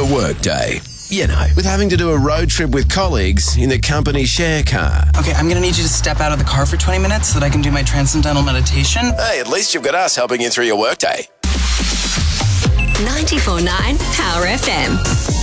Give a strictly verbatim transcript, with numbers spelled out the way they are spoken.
workday. You know, with having to do a road trip with colleagues in the company share car. Okay, I'm gonna need you to step out of the car for twenty minutes so that I can do my transcendental meditation. Hey, at least you've got us helping you through your workday. ninety-four point nine Power F M.